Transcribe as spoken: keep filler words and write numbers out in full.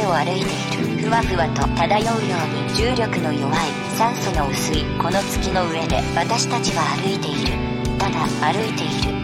を歩いている。ふわふわと漂うように重力の弱い酸素の薄いこの月の上で私たちは歩いている。ただ歩いている。